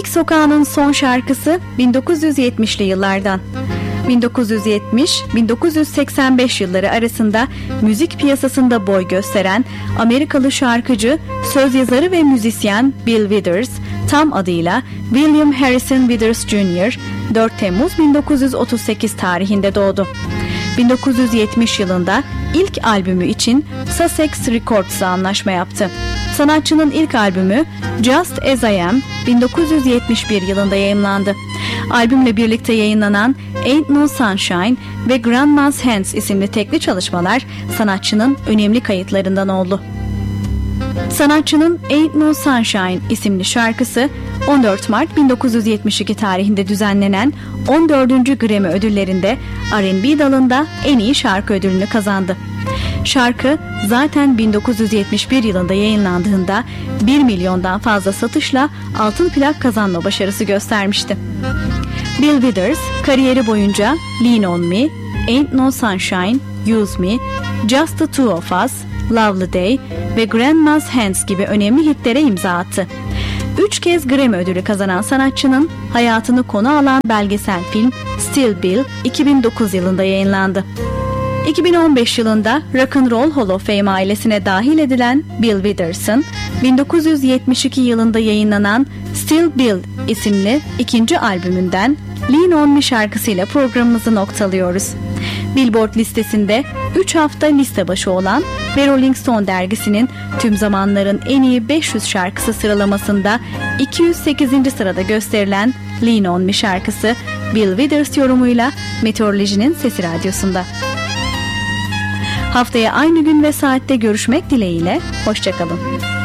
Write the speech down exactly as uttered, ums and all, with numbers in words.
Müzik Sokağı'nın son şarkısı bin dokuz yüz yetmişli yıllardan. bin dokuz yüz yetmiş - bin dokuz yüz seksen beş yılları arasında müzik piyasasında boy gösteren Amerikalı şarkıcı, söz yazarı ve müzisyen Bill Withers, tam adıyla William Harrison Withers Junior dört Temmuz bin dokuz yüz otuz sekiz tarihinde doğdu. bin dokuz yüz yetmiş yılında ilk albümü için Sussex Records'la anlaşma yaptı. Sanatçının ilk albümü Just As I Am bin dokuz yüz yetmiş bir yılında yayımlandı. Albümle birlikte yayınlanan Ain't No Sunshine ve Grandma's Hands isimli tekli çalışmalar sanatçının önemli kayıtlarından oldu. Sanatçının Ain't No Sunshine isimli şarkısı on dört Mart bin dokuz yüz yetmiş iki tarihinde düzenlenen on dördüncü Grammy ödüllerinde R and B dalında en iyi şarkı ödülünü kazandı. Şarkı zaten bin dokuz yüz yetmiş bir yılında yayınlandığında bir milyondan fazla satışla altın plak kazanma başarısı göstermişti. Bill Withers kariyeri boyunca Lean On Me, Ain't No Sunshine, Use Me, Just The Two Of Us, Lovely Day ve Grandma's Hands gibi önemli hitlere imza attı. Üç kez Grammy ödülü kazanan sanatçının hayatını konu alan belgesel film Still Bill iki bin dokuz yılında yayınlandı. iki bin on beş yılında Rock and Roll Hall of Fame ailesine dahil edilen Bill Withers'ın bin dokuz yüz yetmiş iki yılında yayınlanan Still Bill isimli ikinci albümünden Lean On Me şarkısıyla programımızı noktalıyoruz. Billboard listesinde üç hafta liste başı olan ve Rolling Stone dergisinin tüm zamanların en iyi beş yüz şarkısı sıralamasında iki yüz sekizinci sırada gösterilen Lean On Me şarkısı Bill Withers yorumuyla Meteoroloji'nin Sesi Radyosu'nda. Haftaya aynı gün ve saatte görüşmek dileğiyle, hoşça kalın.